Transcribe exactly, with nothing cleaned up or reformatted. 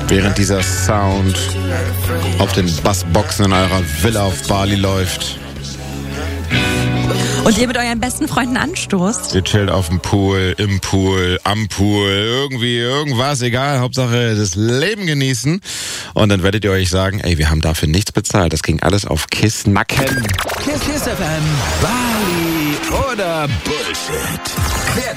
Während dieser Sound auf den Bassboxen in eurer Villa auf Bali läuft. Und ihr mit euren besten Freunden anstoßt. Ihr chillt auf dem Pool, im Pool, am Pool, irgendwie, irgendwas, egal. Hauptsache das Leben genießen. Und dann werdet ihr euch sagen, ey, wir haben dafür nichts bezahlt. Das ging alles auf Kiss Nacken. Kiss, Kiss F M, Bali oder Bullshit.